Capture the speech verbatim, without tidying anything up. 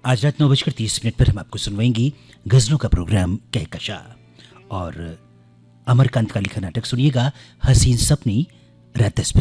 आज रात नौ बजकर तीस मिनट पर हम आपको सुनवाएंगी गजलों का प्रोग्राम कहकशा और अमरकांत का लिखा नाटक सुनिएगा हसीन सपनी रात दस बजे।